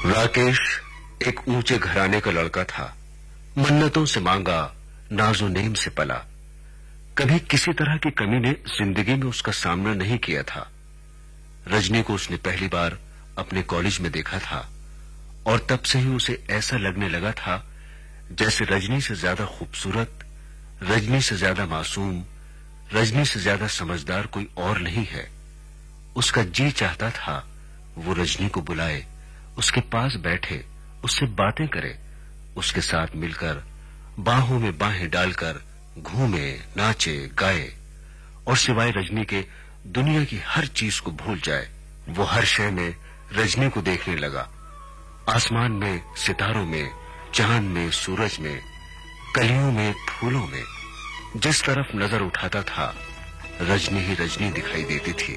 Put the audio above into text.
राकेश एक ऊंचे घराने का लड़का था। मन्नतों से मांगा, नाजो नेम से पला। कभी किसी तरह की कमी ने जिंदगी में उसका सामना नहीं किया था। रजनी को उसने पहली बार अपने कॉलेज में देखा था और तब से ही उसे ऐसा लगने लगा था जैसे रजनी से ज्यादा खूबसूरत, रजनी से ज्यादा मासूम, रजनी से ज्यादा समझदार कोई और नहीं है। उसका जी चाहता था वो रजनी को बुलाए, उसके पास बैठे, उससे बातें करे, उसके साथ मिलकर बाहों में बाहें डालकर घूमे, नाचे, गाए और सिवाय रजनी के दुनिया की हर चीज को भूल जाए। वो हर शय में रजनी को देखने लगा। आसमान में, सितारों में, चांद में, सूरज में, कलियों में, फूलों में, जिस तरफ नजर उठाता था रजनी ही रजनी दिखाई देती थी।